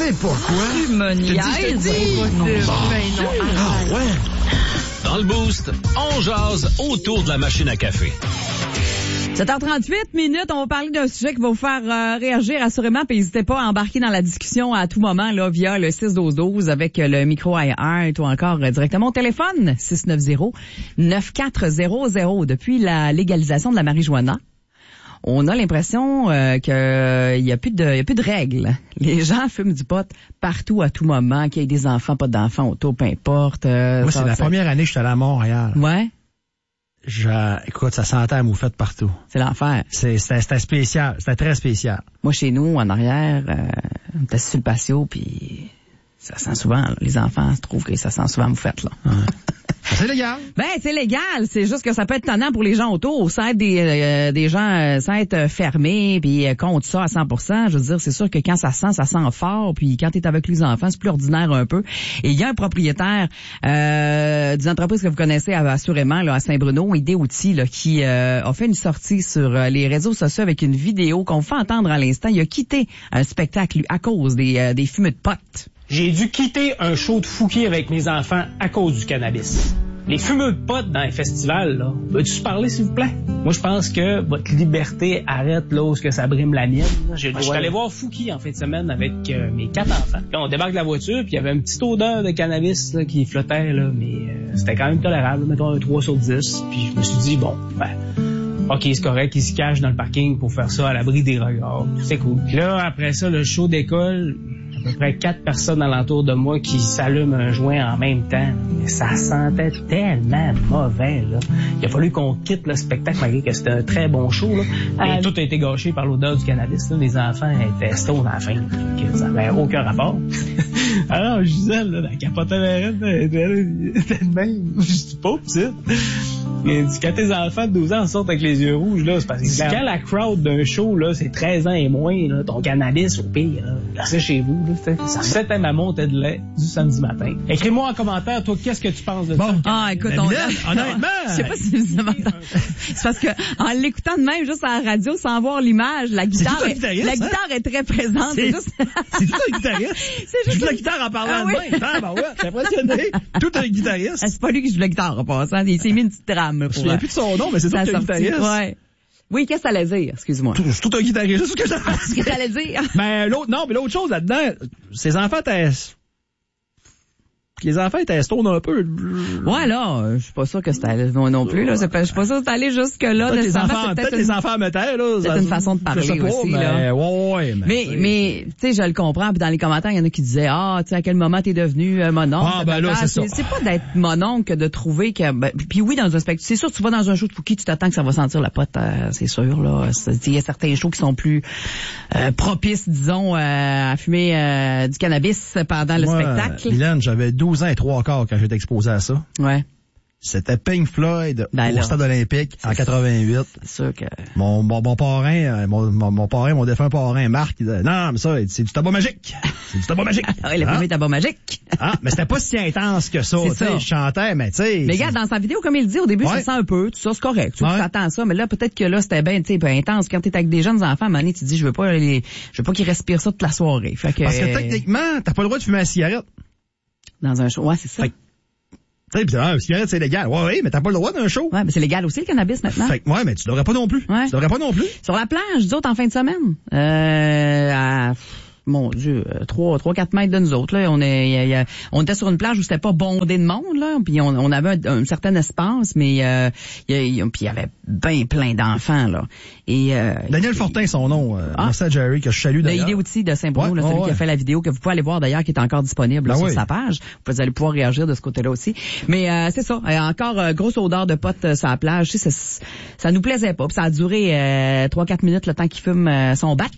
sais pourquoi. Tu me niaises. Ah ouais. Dans le Boost, on jase autour de la machine à café. 7h38 minutes, on va parler d'un sujet qui va vous faire réagir assurément, puis n'hésitez pas à embarquer dans la discussion à tout moment là via le 61212 avec le micro iHeart ou encore directement au téléphone 690-9400. Depuis la légalisation de la marijuana, on a l'impression qu'il y a plus de règles. Les gens fument du pot partout à tout moment, qu'il y ait des enfants, pas d'enfants autour, peu importe. Moi, c'est la première année que je suis allé à Montréal. Ouais. Écoute, ça sentait la moufette partout. C'est l'enfer. C'était spécial. C'était très spécial. Moi, chez nous, en arrière, on était sur le patio, puis ça sent souvent, là, les enfants trouvent que ça sent souvent la moufette, là. Ouais. C'est légal. Ben, c'est légal. C'est juste que ça peut être tannant pour les gens autour. Ça être des gens, ça être fermés, puis contre ça à 100%. Je veux dire, c'est sûr que quand ça sent fort. Puis quand t'es avec les enfants, c'est plus ordinaire un peu. Et il y a un propriétaire d'une entreprise que vous connaissez assurément là à Saint-Bruno, ID Outils, là, qui a fait une sortie sur les réseaux sociaux avec une vidéo qu'on fait entendre à l'instant. Il a quitté un spectacle lui, à cause des fumées de potes. J'ai dû quitter un show de Fouki avec mes enfants à cause du cannabis. Les fumeux de potes dans les festivals, là, veux-tu se parler, s'il vous plaît? Moi, je pense que votre liberté arrête là où ça brime la mienne. Je suis allé voir Fouki en fin de semaine avec mes 4 enfants. Là, on débarque de la voiture, puis il y avait une petite odeur de cannabis là, qui flottait, là, mais c'était quand même tolérable, mettons un 3 sur 10. Puis je me suis dit, bon, OK, c'est correct, ils se cachent dans le parking pour faire ça à l'abri des regards. C'est cool. Puis là, après ça, le show d'école, à peu près 4 personnes alentour de moi qui s'allument un joint en même temps. Mais ça sentait tellement mauvais, là. Il a fallu qu'on quitte le spectacle malgré que c'était un très bon show, là. Mais tout a été gâché par l'odeur du cannabis, là. Les enfants étaient stone à la fin. Ça n'avait aucun rapport. Alors, Gisèle, là, la capote à elle était de même. Je dis pas, p'tit. Quand tes enfants de 12 ans sortent avec les yeux rouges, là, c'est parce que quand la crowd d'un show, là, c'est 13 ans et moins, là, ton cannabis, au pire, là, c'est chez vous, là, ça c'était ma montée de lait du samedi matin. Écris-moi en commentaire, toi, qu'est-ce que tu penses de ça? Ah, écoute, honnêtement, je sais pas si vous avez c'est parce que, en l'écoutant de même, juste à la radio, sans voir l'image, la guitare est très présente. C'est tout un guitariste. Je joue la guitare en parlant de même. Ah, ben ouais, je suis impressionné. Tout un guitariste. C'est pas lui qui joue la guitare, en passant. Il s'est mis une petite trame. Je me souviens plus de son nom, mais c'est tout un guitariste. Ouais. Oui, qu'est-ce que ça allait dire? Excuse-moi. Tout un guitariste, c'est ce que j'allais dire. Qu'est-ce que ça allait dire? Mais l'autre chose là-dedans, ses enfants étaient... Les enfants étaient stone un peu. Ouais, là, je suis pas sûr que c'était moi non plus, là. Je suis pas sûr que c'est allé jusque-là. Peut-être les enfants mettaient, là. C'est une façon de parler aussi, là. Ouais, mais, tu sais, je le comprends. Puis dans les commentaires, il y en a qui disaient, tu sais, à quel moment t'es devenu mononcle. Ah, ben là, c'est ça. C'est pas d'être mononcle que de trouver que, puis oui, dans un spectacle. C'est sûr, tu vas dans un show de Fouki, tu t'attends que ça va sentir la pote, c'est sûr, là. Il y a certains shows qui sont plus, propices, disons, à fumer, du cannabis pendant le spectacle. Mylène, j'avais 12 ans et 3 quarts quand j'étais exposé à ça. Ouais. C'était Pink Floyd au Stade olympique en 88. C'est sûr que... Mon parrain, mon défunt parrain, Marc, il disait, non, mais ça, c'est du tabac magique. C'est du tabac magique. Oui, le premier tabac magique. Mais c'était pas si intense que ça. Tu sais, je chantais, mais tu sais. Mais regarde, dans sa vidéo, comme il dit, au début, ça sent un peu, tout ça, c'est correct. Tu t'attends à ça, mais là, peut-être que là, c'était bien, tu sais, peu intense. Quand t'es avec des jeunes enfants, à un moment donné, tu te dis, je veux pas qu'ils respirent ça toute la soirée. Fait que, parce que techniquement, t'as pas le droit de fumer la cigarette. Dans un show, ouais, c'est ça. Tu sais, la cigarette, c'est légal. Ouais, mais t'as pas le droit d'un show. Ouais, mais c'est légal aussi, le cannabis, maintenant. Fait que, ouais, mais tu devrais pas non plus. Ouais. Tu devrais pas non plus. Sur la plage, d'autres, en fin de semaine, mon Dieu, 3-4 mètres de nous autres, là. On était sur une plage où c'était pas bondé de monde, là. Puis on avait un certain espace, mais, puis il y avait bien plein d'enfants, là. Et, Daniel Fortin, son nom, merci à Jerry, que je salue d'ailleurs. Il est aussi de Saint-Bruno, là, celui qui a fait la vidéo, que vous pouvez aller voir d'ailleurs, qui est encore disponible, là, sur sa page. Vous allez pouvoir réagir de ce côté-là aussi. Mais, c'est ça. Encore, grosse odeur de potes sur la plage. Tu sais, ça nous plaisait pas. Puis ça a duré, 3-4 minutes le temps qu'il fume son bat.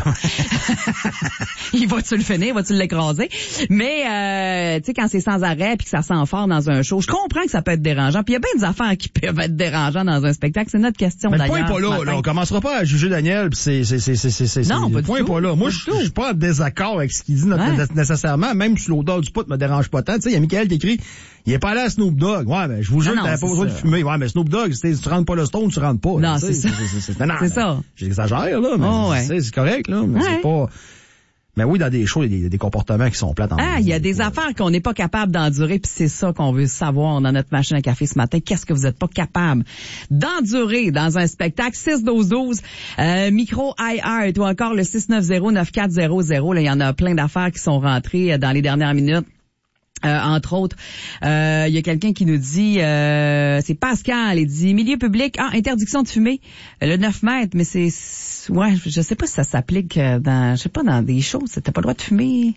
Il va-tu le finir, va-tu l'écraser? Mais, tu sais, quand c'est sans arrêt puis que ça sent fort dans un show, je comprends que ça peut être dérangeant. Puis il y a bien des affaires qui peuvent être dérangeants dans un spectacle. C'est notre question, mais d'ailleurs. Le point est pas là. On commencera pas à juger Daniel. C'est non, le point est pas là. Moi, je suis pas en désaccord avec ce qu'il dit nécessairement. Même si l'odeur du pot me dérange pas tant. Tu sais, il y a Michael qui écrit, il est pas allé à Snoop Dogg. Ouais, mais je vous jure que t'avais pas besoin de fumer. Ouais, mais Snoop Dogg, tu rentres pas le stone, tu rentres pas. Non, c'est ça. C'est ça. J'exagère, là. Mais c'est correct, là. Mais c'est pas... Mais oui, dans des shows, il y a des comportements qui sont plates. Il y a des affaires qu'on n'est pas capable d'endurer, puis c'est ça qu'on veut savoir dans notre machine à café ce matin. Qu'est-ce que vous n'êtes pas capable d'endurer dans un spectacle? 6-12-12, micro iHeart ou encore le 690-9400. Là, il y en a plein d'affaires qui sont rentrées dans les dernières minutes. Entre autres, il y a quelqu'un qui nous dit, c'est Pascal, il dit milieu public, interdiction de fumer, le 9 mètres, mais je sais pas si ça s'applique dans des shows, t'as pas le droit de fumer.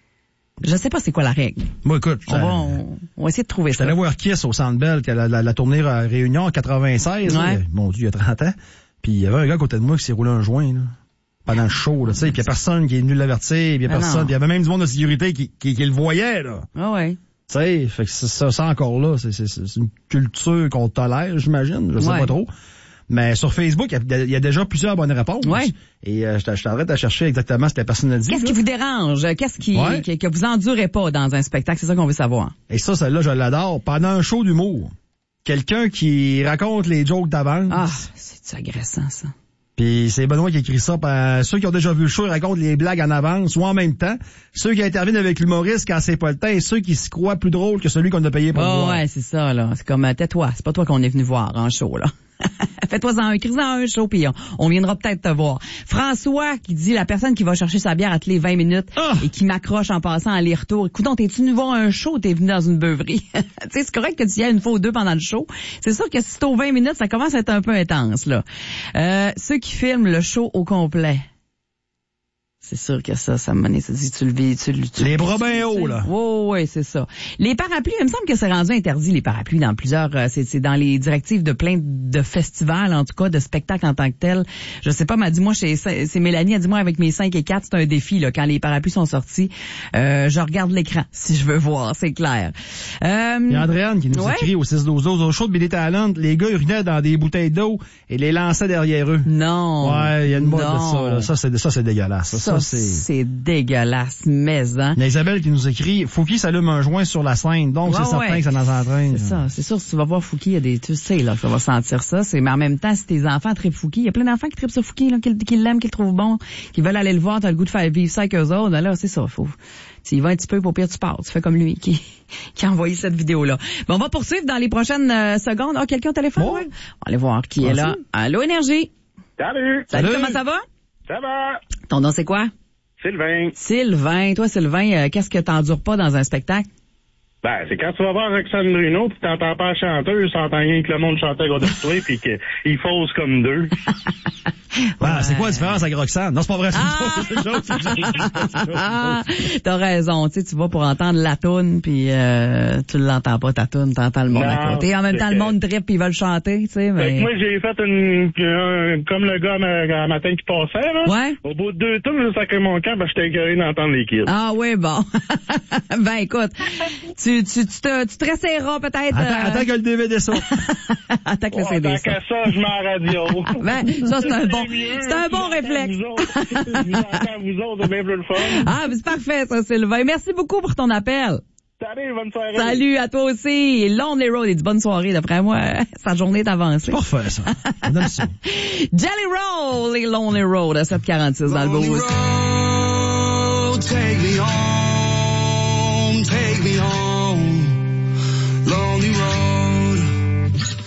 Je sais pas c'est quoi la règle. Moi, écoute, on va essayer de trouver ça. J'allais voir Kiss au Centre Bell, la tournée à Réunion en 96, là, mon Dieu, il y a 30 ans, puis il y avait un gars à côté de moi qui s'est roulé un joint, là. Pendant le show, là, tu sais, puis il y a personne qui est venu l'avertir, puis il y a personne, puis il y avait même du monde de sécurité qui le voyait, là. Ah ouais. Tu sais, fait que ça encore là, c'est une culture qu'on tolère, j'imagine, je sais pas trop. Mais sur Facebook, il y a déjà plusieurs bonnes réponses. Ouais. Et je t'arrête à chercher exactement ce que la personne a dit. Qu'est-ce qui vous dérange? Qu'est-ce que vous endurez pas dans un spectacle? C'est ça qu'on veut savoir. Et celle-là, je l'adore. Pendant un show d'humour, quelqu'un qui raconte les jokes d'avance. Ah, c'est agressant, ça. Puis c'est Benoît qui écrit ça. Ceux qui ont déjà vu le show racontent les blagues en avance ou en même temps. Ceux qui interviennent avec l'humoriste quand c'est pas le temps et ceux qui se croient plus drôles que celui qu'on a payé pour voir. Ouais, c'est ça, là. C'est comme, tais-toi. C'est pas toi qu'on est venu voir en show, là. Fais-toi-en un show, puis on viendra peut-être te voir. François qui dit la personne qui va chercher sa bière à toutes les 20 minutes et qui m'accroche en passant aller-retour. Écoute, t'es-tu venu voir un show ou t'es venu dans une beuverie? Tu sais, c'est correct que tu y ailles une fois ou deux pendant le show. C'est sûr que si c'est aux 20 minutes, ça commence à être un peu intense, là. Ceux qui filment le show au complet. C'est sûr que ça me dit, tu le vis, les bras bien hauts, là. Oui, c'est ça. Les parapluies, il me semble que c'est rendu interdit, les parapluies, dans plusieurs, c'est dans les directives de plein de festivals, en tout cas, de spectacles en tant que tel. Je sais pas, m'a dit, moi, c'est Mélanie, elle dit, moi, avec mes 5 et 4, c'est un défi, là, quand les parapluies sont sortis, je regarde l'écran, si je veux voir, c'est clair. Il y a Andréane qui nous écrit au 6-12-12, au show de Billy Talent, les gars urinaient dans des bouteilles d'eau et les lançaient derrière eux. Non. Ouais, il y a une mode de ça, là. Ça, c'est dégueulasse. Ça, c'est dégueulasse, mais hein. Il y a Isabelle qui nous écrit Fouki s'allume un joint sur la scène, donc c'est certain que ça nous entraîne. C'est ça, c'est sûr, si tu vas voir Fouki, il y a des, tu sais, là, ça va sentir ça, mais en même temps, si tes enfants trippent Fouki, il y a plein d'enfants qui trippent sur Fouki, là, qui l'aiment, qui le trouvent bon, qui veulent aller le voir, t'as le goût de faire vivre ça avec eux autres, là, c'est ça, s'il va un petit peu, pour pire, tu pars. Tu fais comme lui, qui a envoyé cette vidéo-là. Bon, on va poursuivre dans les prochaines secondes. Quelqu'un au téléphone? Ouais. On va aller voir qui est là. Allô, Énergie? Salut, comment ça va? Ça va. Ton nom, c'est quoi? Sylvain. Toi, Sylvain, qu'est-ce que t'endures pas dans un spectacle? Ben, c'est quand tu vas voir Roxane Bruno pis t'entends pas la chanteuse, t'entends rien que le monde chanter à côté de toi pis qu'il fausse comme deux. C'est quoi la différence avec Roxane? Non, c'est pas vrai. T'as raison, tu vas pour entendre la toune puis tu l'entends pas ta toune, t'entends le monde à côté. En même temps, le monde trippe pis ils veulent chanter, tu sais. Mais... moi, j'ai fait comme le gars à matin qui passait, là. Ouais. Au bout de 2 tours, j'ai sacré mon camp, j'étais écœuré d'entendre les kids. Ah oui, bon. Ben écoute, tu te réessayeras peut-être. Attends que le DVD sort. Attends que le CD sorte. Tant qu'à ça, je mets en radio. Ben, ça, c'est un bon réflexe. Vous autres, c'est bien plus le fun. Ah, mais c'est parfait, ça, Sylvain. Merci beaucoup pour ton appel. Salut, bonne soirée. Salut à toi aussi. Lonely Road, il dit bonne soirée, d'après moi. Sa journée est avancée. Parfait, ça. On aime ça. Jelly Roll et Lonely Road à 7:46 dans le Boost.